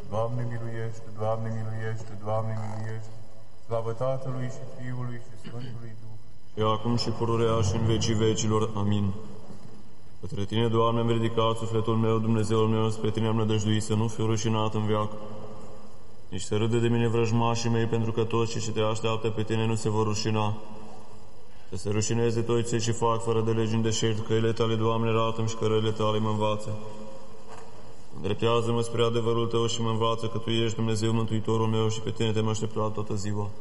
Doamne miluiește, Doamne miluiește, Doamne miluiește. Slavă Tatălui și Fiului și Sfântului Duh. Și acum și pururea și în vecii vecilor. Amin. Către Tine, Doamne, am ridicat sufletul meu, Dumnezeul meu, spre Tine am nădăjduit, să nu fiu rușinat în veac. Nici să râde de mine vrăjmașii mei, pentru că toți cei ce Te așteaptă pe Tine nu se vor rușina. Să se rușineze toți cei ce fac fără de legi în deșert, căile Tale, Doamne, arată-mi și cărările Tale mă învață. Îndreptează-mă spre adevărul Tău și mă învață că Tu ești Dumnezeu Mântuitorul meu și pe Tine Te-am așteptat toată ziua.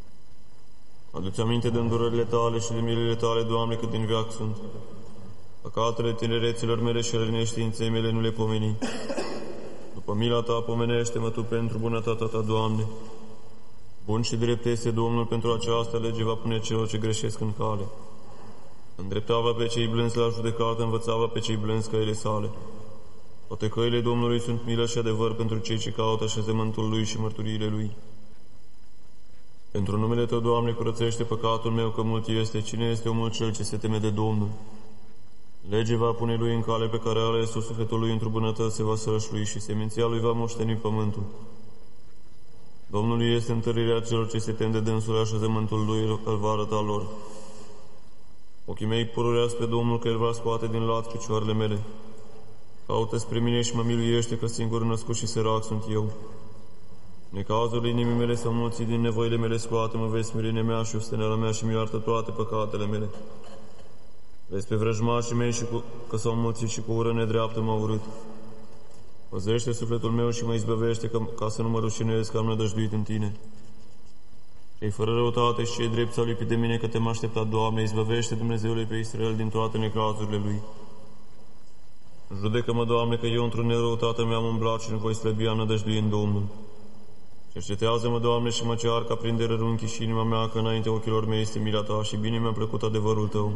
Adu-ți aminte de îndurările Tale și de milele Tale, Doamne, cât din veac sunt. Păcatele tinereților mele și ale neștiinței mele nu le pomeni. După mila Ta, pomenește-mă Tu pentru bunătatea Ta, Doamne. Bun și drept este Domnul, pentru această lege va pune celor ce greșesc în cale. Îndreptava pe cei blânzi la judecată, învățava pe cei blânzi căile sale. Toate căile Domnului sunt milă și adevăr pentru cei ce caută așezământul Lui și mărturiile Lui. Pentru numele Tău, Doamne, curățește păcatul meu, că mult este. Cine este omul cel ce se teme de Domnul? Lege va pune Lui în cale pe care a ales-o, sufletul Lui într-o bunătate se va sărășlui și seminția Lui va moșteni pământul. Domnului este întărirea celor ce se tem de dânsul, așezământul Lui îl va arăta lor. Ochii mei pururea spre Domnul, că El va scoate din lat picioarele mele. Caută spre mine și mă miluiește, că singur născut și sărac sunt eu. Necazurile inimii mele s-au mulțit, din nevoile mele scoate-mă, vezi smerenia mea și osteneala mea și mi iartă toate păcatele mele. Vezi pe vrăjmașii mei și că s-au mulțit și cu ură nedreaptă m-au urât. Păzește sufletul meu și mă izbăvește, ca să nu mă rușinez că am nădăjduit în Tine. Cei fără răutate și cei drepți s-au lipit de mine, că Te-am așteptat, Doamne, izbăvește Dumnezeului pe Israel din toate necazurile lui. Judecă-mă, Doamne, că eu într-o nerăutate mi-am umblat și nu voi slăbi, am nădăjduit în Domnul. Cercetează-mă, Doamne, și mă cearcă, aprinde rărunchii și inima mea, că înainte ochilor mei este mila Ta și bine mi-a plăcut adevărul Tău.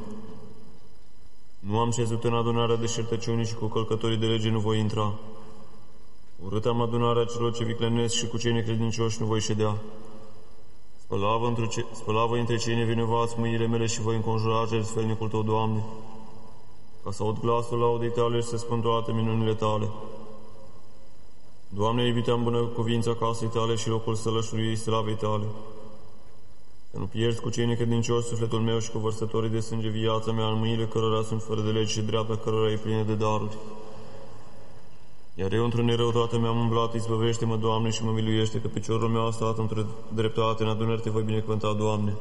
Nu am șezut în adunarea deșertăciunii și cu călcătorii de lege nu voi intra. Urât am adunarea celor ce viclenesc și cu cei necredincioși nu voi ședea. Spălavă între cei nevinovați mâinile mele și voi înconjura jertfelnicul Tău, Doamne, ca să aud glasul laudei Tale și să spun toate minunile Tale. Doamne, iubite am bună cuvința casei Tale și locul sălășului slavei Tale. Să nu pierzi cu cei necredincioși sufletul meu și cu vărsătorii de sânge viața mea, în mâinile cărora sunt fără de legi și dreapta cărora e plină de daruri. Iar eu într-o nerăutate mi-am umblat, izbăvește-mă, Doamne, și mă miluiește, că piciorul meu a stat într-o dreptate, în adunări Te voi binecuvânta, Doamne.